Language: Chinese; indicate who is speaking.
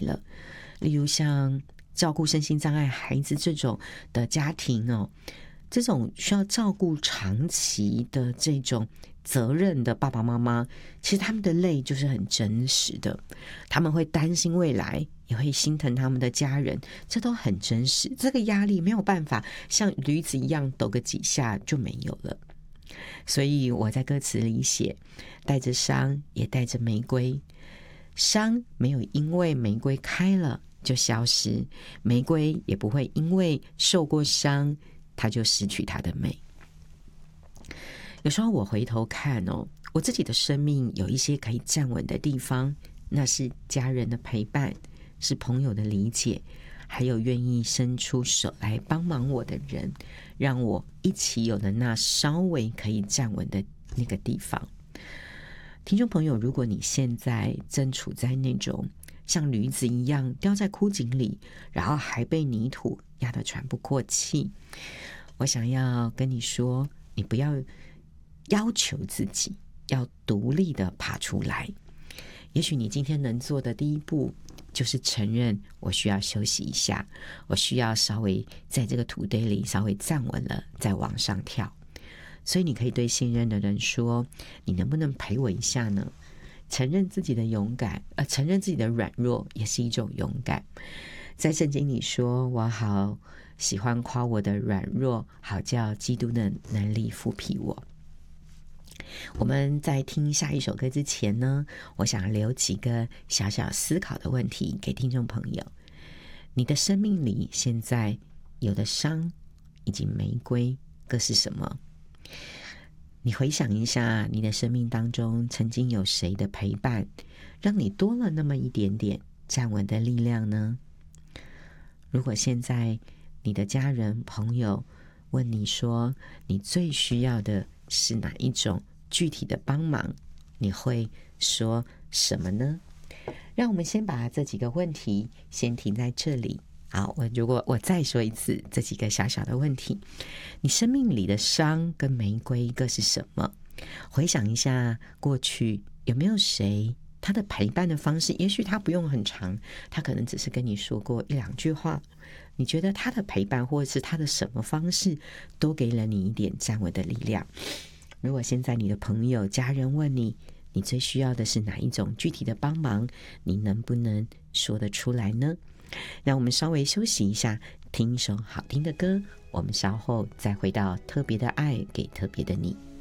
Speaker 1: 了。例如像照顾身心障碍孩子这种的家庭哦，这种需要照顾长期的这种责任的爸爸妈妈，其实他们的累就是很真实的，他们会担心未来，也会心疼他们的家人，这都很真实。这个压力没有办法像驴子一样抖个几下就没有了。所以我在歌词里写，带着伤也带着玫瑰，伤没有因为玫瑰开了就消失，玫瑰也不会因为受过伤它就失去它的美。有时候我回头看哦，我自己的生命有一些可以站稳的地方，那是家人的陪伴，是朋友的理解，还有愿意伸出手来帮忙我的人，让我一起有了那稍微可以站稳的那个地方。听众朋友，如果你现在正处在那种像驴子一样掉在枯井里，然后还被泥土压得喘不过气，我想要跟你说，你不要要求自己，要独立的爬出来。也许你今天能做的第一步，就是承认我需要休息一下，我需要稍微在这个土堆里稍微站稳了，再往上跳。所以你可以对信任的人说，你能不能陪我一下呢？承认自己的勇敢，承认自己的软弱也是一种勇敢。在圣经里说，我好喜欢夸我的软弱，好叫基督的能力复辟我。我们在听下一首歌之前呢，我想留几个小小思考的问题给听众朋友。你的生命里现在有的伤以及玫瑰各是什么？你回想一下，你的生命当中曾经有谁的陪伴，让你多了那么一点点站稳的力量呢？如果现在你的家人朋友问你说，你最需要的是哪一种具体的帮忙，你会说什么呢？让我们先把这几个问题先停在这里。好，如果我再说一次这几个小小的问题，你生命里的伤跟玫瑰各是什么？回想一下过去，有没有谁他的陪伴的方式，也许他不用很长，他可能只是跟你说过一两句话，你觉得他的陪伴或者是他的什么方式都给了你一点站稳的力量。如果现在你的朋友家人问你，你最需要的是哪一种具体的帮忙，你能不能说得出来呢？让我们稍微休息一下，听一首好听的歌，我们稍后再回到特别的爱给特别的你。